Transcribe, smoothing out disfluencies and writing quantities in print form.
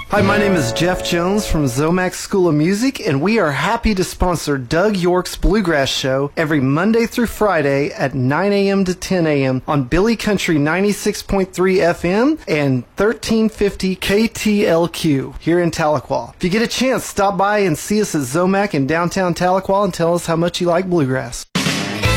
Hi, my name is Jeff Jones from Zomax School of Music, and we are happy to sponsor Doug York's Bluegrass Show every Monday through Friday at 9 a.m. to 10 a.m. on Billy Country 96.3 FM and 1350 KTLQ here in Tahlequah. If you get a chance, stop by and see us at Zomac in downtown Tahlequah and tell us how much you like bluegrass.